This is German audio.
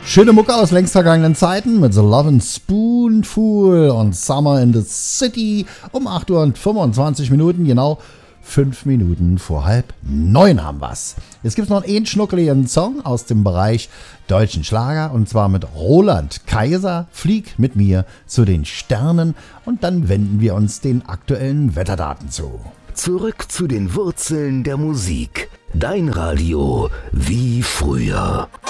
Schöne Mucke aus längst vergangenen Zeiten mit The Lovin' Spoonful und Summer in the City um 8 Uhr und 25 Minuten, genau 5 Minuten vor 8:30 haben wir's. Jetzt gibt's noch einen schnuckeligen Song aus dem Bereich deutschen Schlager und zwar mit Roland Kaiser, Flieg mit mir zu den Sternen, und dann wenden wir uns den aktuellen Wetterdaten zu. Zurück zu den Wurzeln der Musik. Dein Radio wie früher.